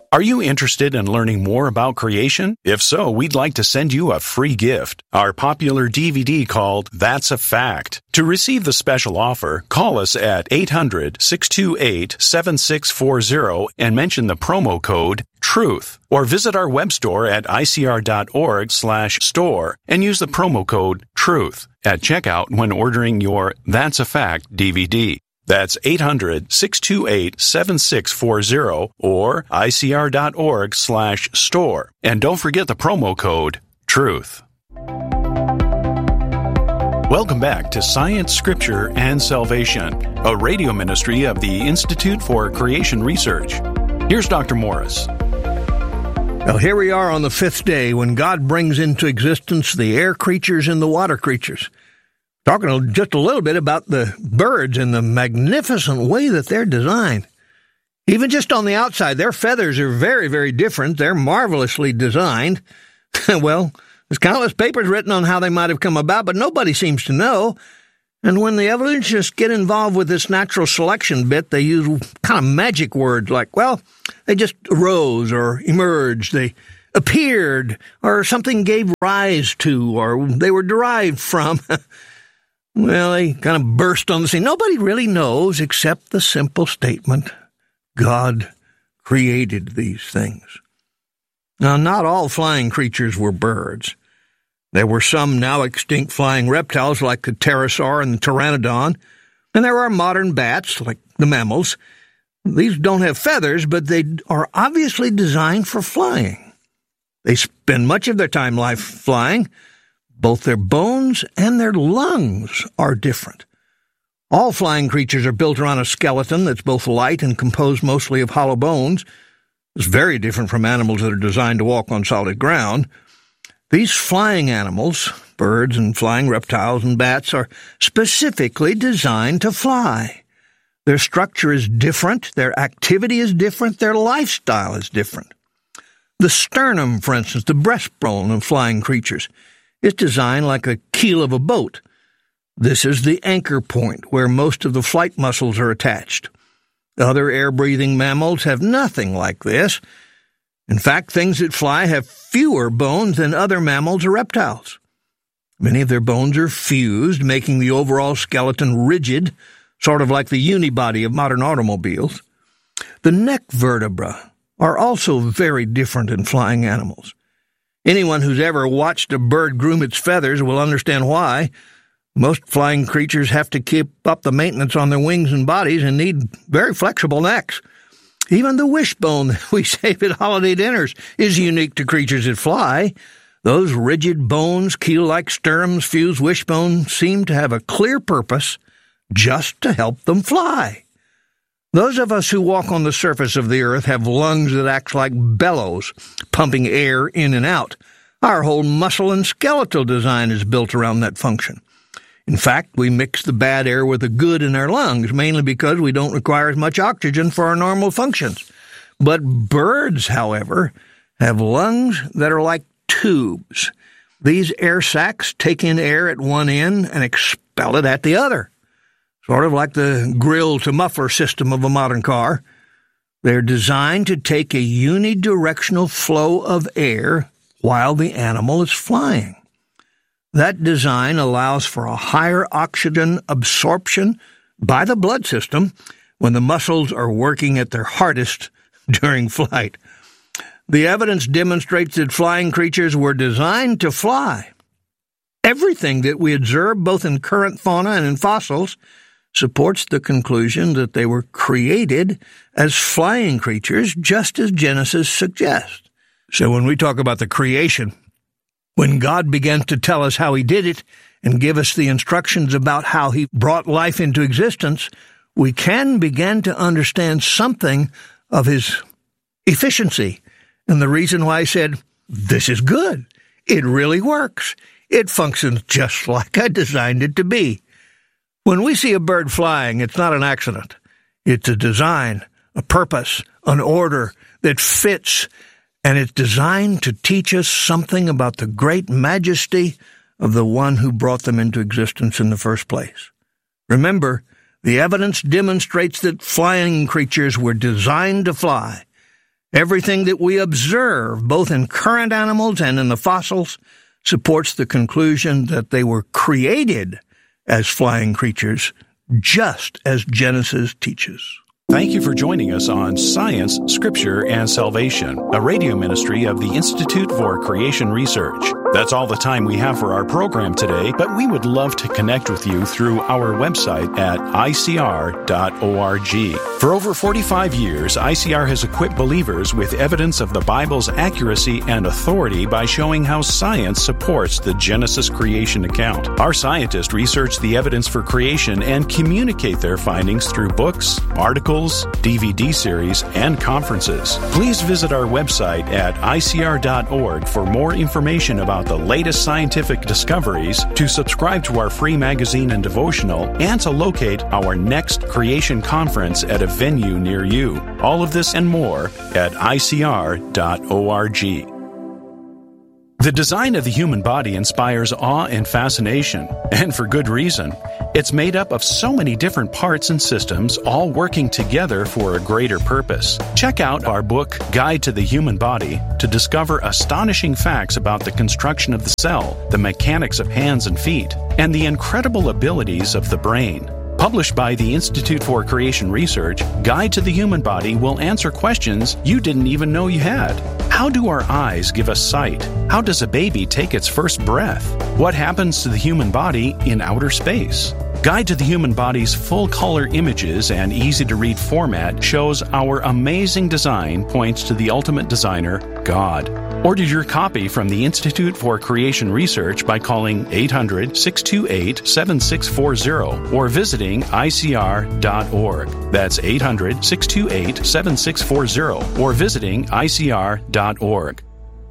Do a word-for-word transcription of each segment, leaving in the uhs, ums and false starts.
Are you interested in learning more about creation? If so, we'd like to send you a free gift, our popular D V D called That's a Fact. To receive the special offer, call us at eight hundred, six two eight, seven six four zero and mention the promo code TRUTH, or visit our web store at icr.org slash store and use the promo code TRUTH at checkout when ordering your That's a Fact D V D. That's eight hundred, six two eight, seven six four zero or icr.org slash store. And don't forget the promo code TRUTH. Welcome back to Science, Scripture, and Salvation, a radio ministry of the Institute for Creation Research. Here's Doctor Morris. Well, here we are on the fifth day when God brings into existence the air creatures and the water creatures. Talking just a little bit about the birds and the magnificent way that they're designed. Even just on the outside, their feathers are very, very different. They're marvelously designed. Well, there's countless papers written on how they might have come about, but nobody seems to know. And when the evolutionists get involved with this natural selection bit, they use kind of magic words like, well, they just arose or emerged, they appeared, or something gave rise to, or they were derived from. Well, they kind of burst on the scene. Nobody really knows except the simple statement, God created these things. Now, not all flying creatures were birds. There were some now extinct flying reptiles like the pterosaur and the pteranodon, and there are modern bats like the mammals. These don't have feathers, but they are obviously designed for flying. They spend much of their time life flying. Both their bones and their lungs are different. All flying creatures are built around a skeleton that's both light and composed mostly of hollow bones. It's very different from animals that are designed to walk on solid ground. These flying animals, birds and flying reptiles and bats, are specifically designed to fly. Their structure is different, their activity is different, their lifestyle is different. The sternum, for instance, the breastbone of flying creatures, is designed like a keel of a boat. This is the anchor point where most of the flight muscles are attached. Other air-breathing mammals have nothing like this. In fact, things that fly have fewer bones than other mammals or reptiles. Many of their bones are fused, making the overall skeleton rigid, sort of like the unibody of modern automobiles. The neck vertebra are also very different in flying animals. Anyone who's ever watched a bird groom its feathers will understand why. Most flying creatures have to keep up the maintenance on their wings and bodies and need very flexible necks. Even the wishbone that we save at holiday dinners is unique to creatures that fly. Those rigid bones, keel-like sternums, fused wishbones seem to have a clear purpose just to help them fly. Those of us who walk on the surface of the earth have lungs that act like bellows, pumping air in and out. Our whole muscle and skeletal design is built around that function. In fact, we mix the bad air with the good in our lungs, mainly because we don't require as much oxygen for our normal functions. But birds, however, have lungs that are like tubes. These air sacs take in air at one end and expel it at the other. Sort of like the grill-to-muffler system of a modern car. They're designed to take a unidirectional flow of air while the animal is flying. That design allows for a higher oxygen absorption by the blood system when the muscles are working at their hardest during flight. The evidence demonstrates that flying creatures were designed to fly. Everything that we observe, both in current fauna and in fossils, supports the conclusion that they were created as flying creatures, just as Genesis suggests. So when we talk about the creation, when God begins to tell us how he did it and give us the instructions about how he brought life into existence, we can begin to understand something of his efficiency. And the reason why I said, this is good. It really works. It functions just like I designed it to be. When we see a bird flying, it's not an accident. It's a design, a purpose, an order that fits, and it's designed to teach us something about the great majesty of the one who brought them into existence in the first place. Remember, the evidence demonstrates that flying creatures were designed to fly, Everything that we observe, both in current animals and in the fossils, supports the conclusion that they were created as flying creatures, just as Genesis teaches. Thank you for joining us on Science, Scripture, and Salvation, a radio ministry of the Institute for Creation Research. That's all the time we have for our program today, but we would love to connect with you through our website at I C R dot org. For over forty-five years, I C R has equipped believers with evidence of the Bible's accuracy and authority by showing how science supports the Genesis creation account. Our scientists research the evidence for creation and communicate their findings through books, articles, D V D series, and conferences. Please visit our website at I C R dot org for more information about the latest scientific discoveries, to subscribe to our free magazine and devotional, and to locate our next creation conference at a venue near you. All of this and more at I C R dot org. The design of the human body inspires awe and fascination, and for good reason. It's made up of so many different parts and systems, all working together for a greater purpose. Check out our book, Guide to the Human Body, to discover astonishing facts about the construction of the cell, the mechanics of hands and feet, and the incredible abilities of the brain. Published by the Institute for Creation Research, Guide to the Human Body will answer questions you didn't even know you had. How do our eyes give us sight? How does a baby take its first breath? What happens to the human body in outer space? Guide to the Human Body's full-color images and easy-to-read format shows our amazing design points to the ultimate designer, God. Order your copy from the Institute for Creation Research by calling eight hundred, six two eight, seven six four zero or visiting I C R dot org. That's eight hundred, six two eight, seven six four zero or visiting I C R dot org.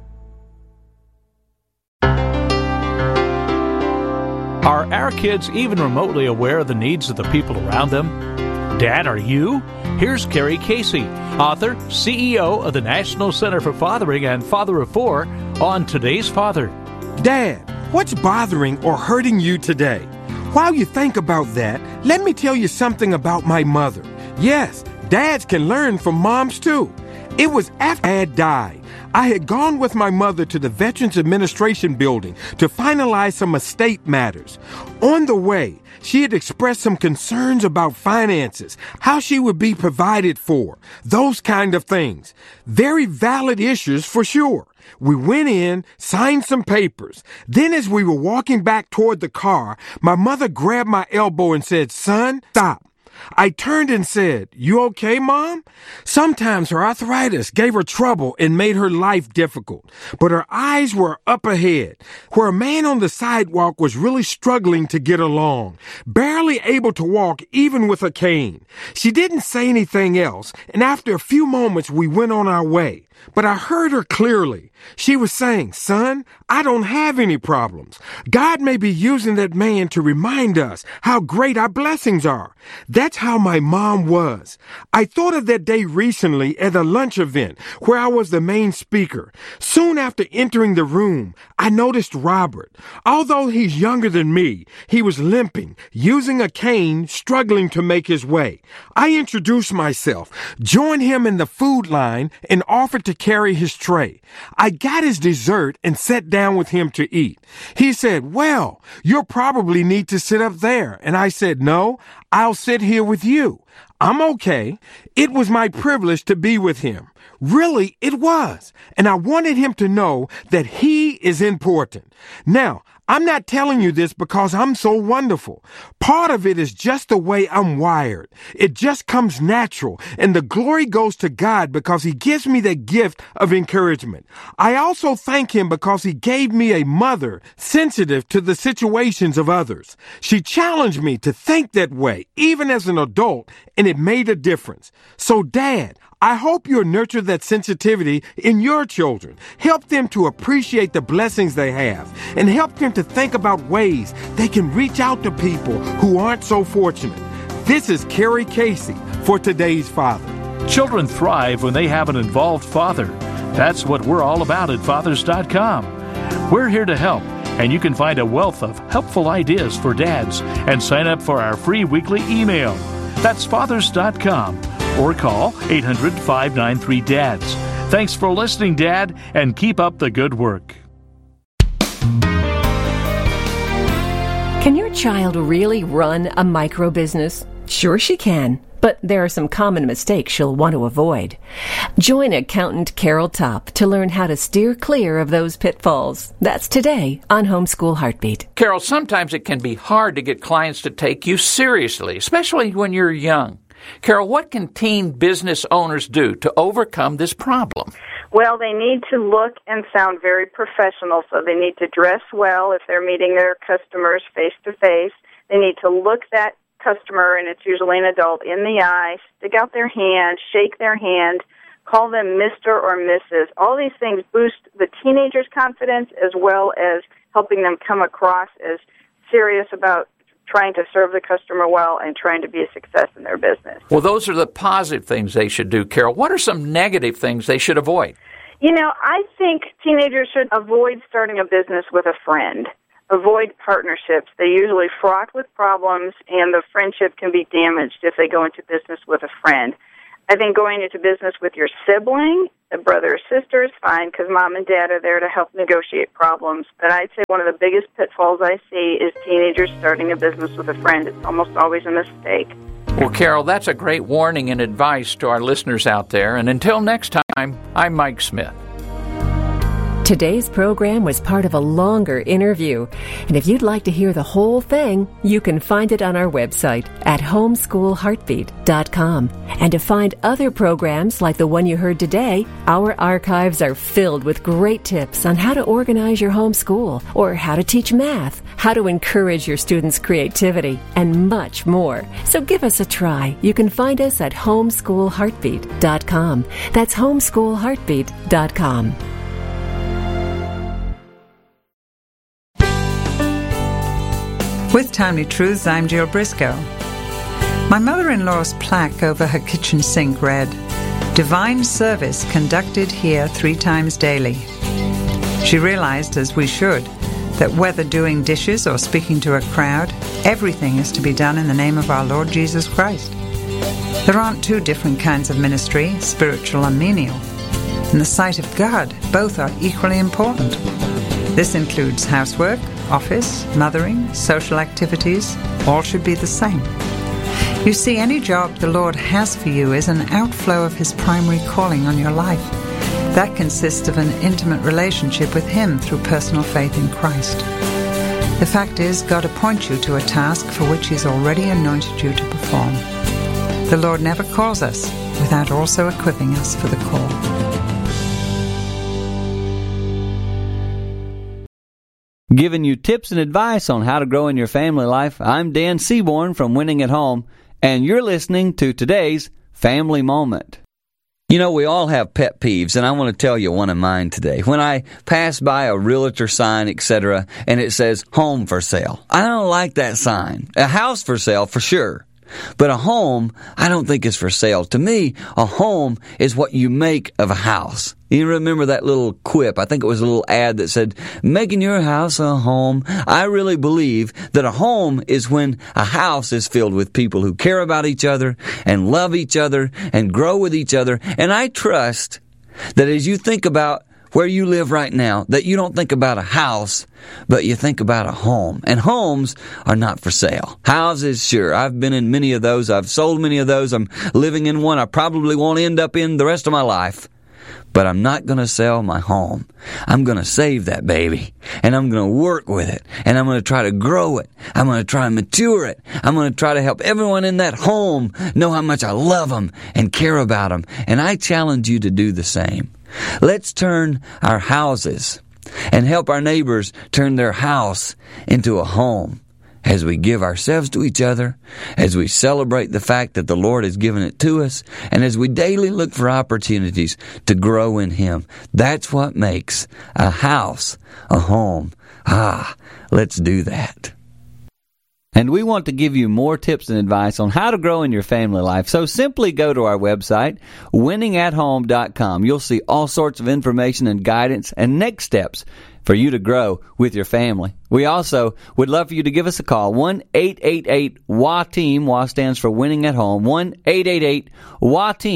Are our kids even remotely aware of the needs of the people around them? Dad, are you? Here's Carrie Casey, author, C E O of the National Center for Fathering and Father of Four, on Today's Father. Dad, what's bothering or hurting you today? While you think about that, let me tell you something about my mother. Yes, dads can learn from moms too. It was after Dad died. I had gone with my mother to the Veterans Administration building to finalize some estate matters. On the way, she had expressed some concerns about finances, how she would be provided for, those kind of things. Very valid issues for sure. We went in, signed some papers. Then as we were walking back toward the car, my mother grabbed my elbow and said, "Son, stop." I turned and said, "You okay, Mom?" Sometimes her arthritis gave her trouble and made her life difficult, but her eyes were up ahead, where a man on the sidewalk was really struggling to get along, barely able to walk even with a cane. She didn't say anything else, and after a few moments we went on our way. But I heard her clearly. She was saying, "Son, I don't have any problems. God may be using that man to remind us how great our blessings are." That's how my mom was. I thought of that day recently at a lunch event where I was the main speaker. Soon after entering the room, I noticed Robert. Although he's younger than me, he was limping, using a cane, struggling to make his way. I introduced myself, joined him in the food line, and offered to to carry his tray. I got his dessert and sat down with him to eat. He said, "Well, you'll probably need to sit up there." And I said, "No, I'll sit here with you. I'm okay." It was my privilege to be with him. Really, it was. And I wanted him to know that he is important. Now, I'm not telling you this because I'm so wonderful. Part of it is just the way I'm wired. It just comes natural, and the glory goes to God because He gives me the gift of encouragement. I also thank Him because He gave me a mother sensitive to the situations of others. She challenged me to think that way, even as an adult, and it made a difference. So, Dad, I hope you'll nurture that sensitivity in your children. Help them to appreciate the blessings they have, and help them to think about ways they can reach out to people who aren't so fortunate. This is Carrie Casey for Today's Father. Children thrive when they have an involved father. That's what we're all about at fathers dot com. We're here to help, and you can find a wealth of helpful ideas for dads and sign up for our free weekly email. That's fathers dot com. Or call eight hundred, five nine three, D A D S. Thanks for listening, Dad, and keep up the good work. Can your child really run a micro business? Sure she can, but there are some common mistakes she'll want to avoid. Join accountant Carol Topp to learn how to steer clear of those pitfalls. That's today on Homeschool Heartbeat. Carol, sometimes it can be hard to get clients to take you seriously, especially when you're young. Carol, what can teen business owners do to overcome this problem? Well, they need to look and sound very professional, so they need to dress well if they're meeting their customers face-to-face. They need to look that customer, and it's usually an adult, in the eye, stick out their hand, shake their hand, call them Mister or Missus All these things boost the teenager's confidence as well as helping them come across as serious about trying to serve the customer well and trying to be a success in their business. Well, those are the positive things they should do, Carol. What are some negative things they should avoid? You know, I think teenagers should avoid starting a business with a friend. Avoid partnerships. They usually fraught with problems, and the friendship can be damaged if they go into business with a friend. I think going into business with your sibling, a brother or sister, is fine because mom and dad are there to help negotiate problems. But I'd say one of the biggest pitfalls I see is teenagers starting a business with a friend. It's almost always a mistake. Well, Carol, that's a great warning and advice to our listeners out there. And until next time, I'm Mike Smith. Today's program was part of a longer interview, and if you'd like to hear the whole thing, you can find it on our website at homeschool heartbeat dot com. And to find other programs like the one you heard today, our archives are filled with great tips on how to organize your homeschool, or how to teach math, how to encourage your students' creativity, and much more. So give us a try. You can find us at homeschool heartbeat dot com. That's homeschool heartbeat dot com. With Timely Truths, I'm Jill Briscoe. My mother-in-law's plaque over her kitchen sink read, "Divine service conducted here three times daily." She realized, as we should, that whether doing dishes or speaking to a crowd, everything is to be done in the name of our Lord Jesus Christ. There aren't two different kinds of ministry, spiritual and menial. In the sight of God, both are equally important. This includes housework, office, mothering, social activities. All should be the same. You see, any job the Lord has for you is an outflow of His primary calling on your life. That consists of an intimate relationship with Him through personal faith in Christ. The fact is, God appoints you to a task for which He's already anointed you to perform. The Lord never calls us without also equipping us for the call. Giving you tips and advice on how to grow in your family life, I'm Dan Seaborn from Winning at Home, and you're listening to today's Family Moment. You know, we all have pet peeves, and I want to tell you one of mine today. When I pass by a realtor sign, et cetera, and it says home for sale, I don't like that sign. A house for sale, for sure. But a home, I don't think is for sale. To me, a home is what you make of a house. You remember that little quip? I think it was a little ad that said, making your house a home. I really believe that a home is when a house is filled with people who care about each other and love each other and grow with each other. And I trust that as you think about where you live right now, that you don't think about a house, but you think about a home. And homes are not for sale. Houses, sure. I've been in many of those. I've sold many of those. I'm living in one I probably won't end up in the rest of my life. But I'm not going to sell my home. I'm going to save that baby. And I'm going to work with it. And I'm going to try to grow it. I'm going to try to mature it. I'm going to try to help everyone in that home know how much I love them and care about them. And I challenge you to do the same. Let's turn our houses and help our neighbors turn their house into a home as we give ourselves to each other, as we celebrate the fact that the Lord has given it to us, and as we daily look for opportunities to grow in Him. That's what makes a house a home. Ah, let's do that. And we want to give you more tips and advice on how to grow in your family life. So simply go to our website, winning at home dot com. You'll see all sorts of information and guidance and next steps for you to grow with your family. We also would love for you to give us a call, one eight eight eight W A T E A M. W A stands for Winning at Home, one eight eight eight W A T E A M.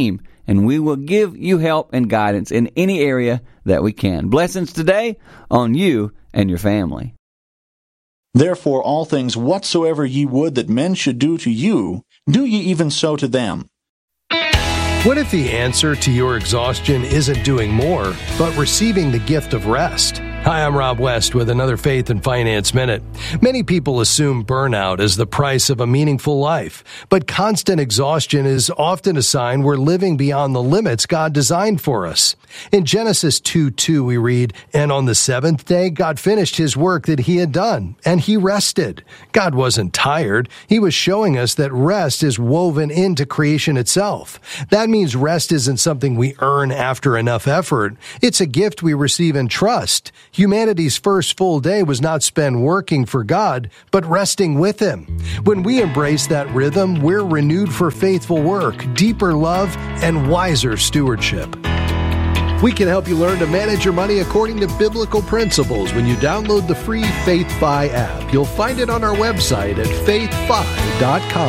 and we will give you help and guidance in any area that we can. Blessings today on you and your family. Therefore all things whatsoever ye would that men should do to you, do ye even so to them. What if the answer to your exhaustion isn't doing more, but receiving the gift of rest? Hi, I'm Rob West with another Faith and Finance Minute. Many people assume burnout is the price of a meaningful life, but constant exhaustion is often a sign we're living beyond the limits God designed for us. In Genesis two two we read, "And on the seventh day God finished his work that he had done, and he rested." God wasn't tired. He was showing us that rest is woven into creation itself. That means rest isn't something we earn after enough effort. It's a gift we receive in trust. Humanity's first full day was not spent working for God, but resting with Him. When we embrace that rhythm, we're renewed for faithful work, deeper love, and wiser stewardship. We can help you learn to manage your money according to biblical principles when you download the free FaithFi app. You'll find it on our website at faith fi dot com.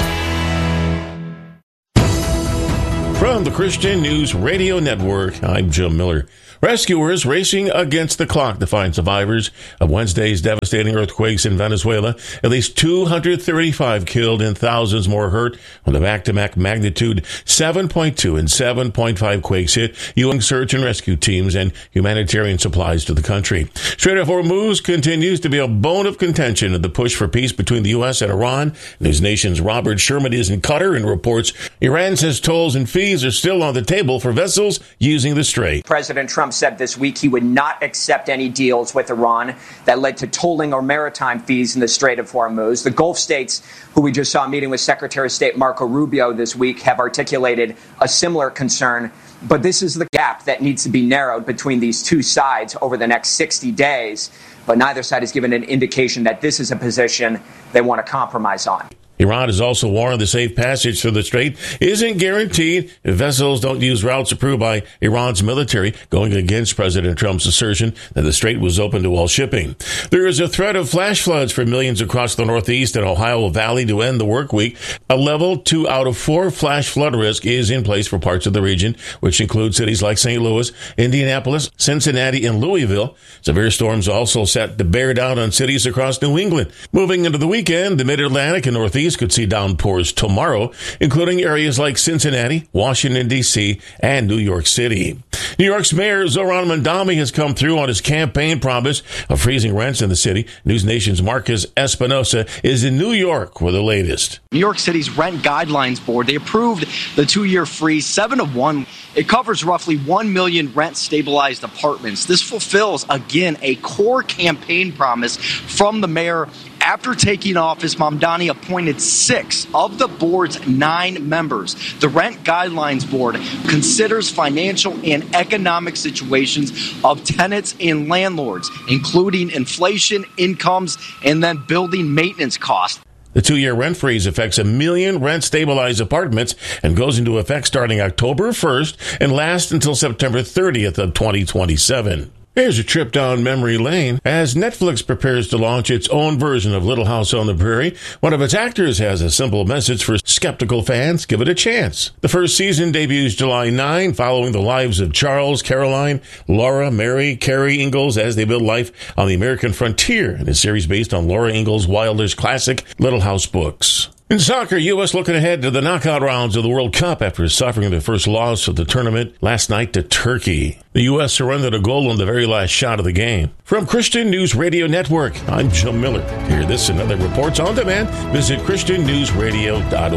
From the Christian News Radio Network, I'm Jim Miller. Rescuers racing against the clock to find survivors of Wednesday's devastating earthquakes in Venezuela. At least two hundred thirty-five killed and thousands more hurt when the back-to-back magnitude seven point two and seven point five quakes hit U N search and rescue teams and humanitarian supplies to the country. Strait of Hormuz continues to be a bone of contention in the push for peace between the U S and Iran. News Nation's Robert Sherman is in Qatar and reports Iran says tolls and fees are still on the table for vessels using the strait. President Trump said this week he would not accept any deals with Iran that led to tolling or maritime fees in the Strait of Hormuz. The Gulf states, who we just saw meeting with Secretary of State Marco Rubio this week, have articulated a similar concern. But this is the gap that needs to be narrowed between these two sides over the next sixty days. But neither side has given an indication that this is a position they want to compromise on. Iran has also warned the safe passage through the strait isn't guaranteed if vessels don't use routes approved by Iran's military, going against President Trump's assertion that the strait was open to all shipping. There is a threat of flash floods for millions across the Northeast and Ohio Valley to end the work week. A level two out of four flash flood risk is in place for parts of the region, which include cities like Saint Louis, Indianapolis, Cincinnati, and Louisville. Severe storms also set to bear down on cities across New England. Moving into the weekend, the Mid-Atlantic and Northeast could see downpours tomorrow, including areas like Cincinnati, Washington, D C, and New York City. New York's Mayor Zohran Mamdani has come through on his campaign promise of freezing rents in the city. News Nation's Marcus Espinosa is in New York with the latest. New York City's Rent Guidelines Board, they approved the two-year freeze, seven to one. It covers roughly one million rent-stabilized apartments. This fulfills, again, a core campaign promise from the mayor. After taking office, Mamdani appointed six of the board's nine members. The Rent Guidelines Board considers financial and economic situations of tenants and landlords, including inflation, incomes, and then building maintenance costs. The two-year rent freeze affects a million rent-stabilized apartments and goes into effect starting October first and lasts until September thirtieth of twenty twenty-seven. Here's a trip down memory lane as Netflix prepares to launch its own version of Little House on the Prairie. One of its actors has a simple message for skeptical fans. Give it a chance. The first season debuts July ninth, following the lives of Charles, Caroline, Laura, Mary, Carrie Ingalls as they build life on the American frontier in a series based on Laura Ingalls Wilder's classic Little House books. In soccer, U S looking ahead to the knockout rounds of the World Cup after suffering their first loss of the tournament last night to Turkey. The U S surrendered a goal on the very last shot of the game. From Christian News Radio Network, I'm Jim Miller. To hear this and other reports on demand, visit christian news radio dot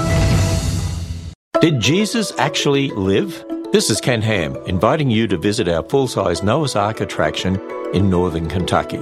org. Did Jesus actually live? This is Ken Ham, inviting you to visit our full-size Noah's Ark attraction in northern Kentucky.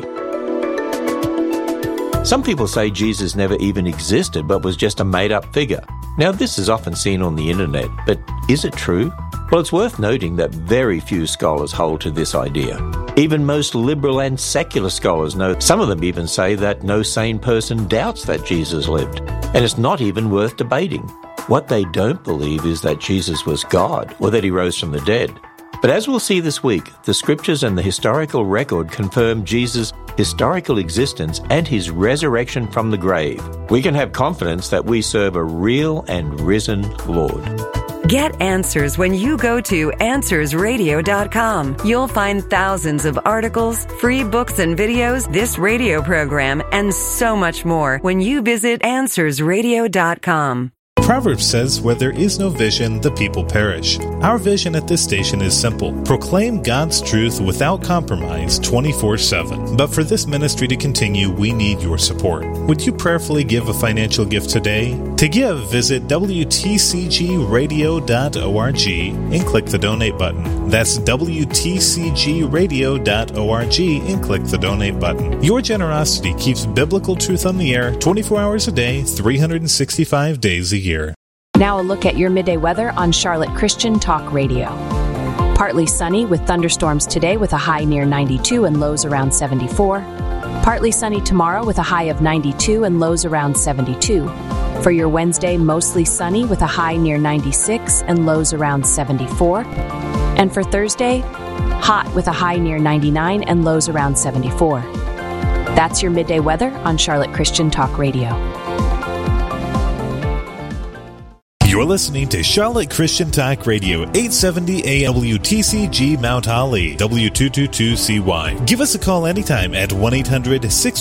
Some people say Jesus never even existed but was just a made-up figure. Now, this is often seen on the internet, but is it true? Well, it's worth noting that very few scholars hold to this idea. Even most liberal and secular scholars know. Some of them even say that no sane person doubts that Jesus lived, and it's not even worth debating. What they don't believe is that Jesus was God or that he rose from the dead. But as we'll see this week, the scriptures and the historical record confirm Jesus' historical existence and his resurrection from the grave. We can have confidence that we serve a real and risen Lord. Get answers when you go to answers radio dot com. You'll find thousands of articles, free books and videos, this radio program, and so much more when you visit answers radio dot com. Proverbs says, where there is no vision, the people perish. Our vision at this station is simple. Proclaim God's truth without compromise twenty-four seven. But for this ministry to continue, we need your support. Would you prayerfully give a financial gift today? To give, visit w t c g radio dot org and click the donate button. That's w t c g radio dot org and click the donate button. Your generosity keeps biblical truth on the air twenty-four hours a day, three hundred sixty-five days a year. Now a look at your midday weather on Charlotte Christian Talk Radio. Partly sunny with thunderstorms today with a high near ninety-two and lows around seventy-four. Partly sunny tomorrow with a high of ninety-two and lows around seventy-two. For your Wednesday, mostly sunny with a high near ninety-six and lows around seventy-four. And for Thursday, hot with a high near ninety-nine and lows around seventy-four. That's your midday weather on Charlotte Christian Talk Radio. You're listening to Charlotte Christian Talk Radio, eight seventy A M W T C G Mount Holly, W two two two C Y. Give us a call anytime at one eight hundred six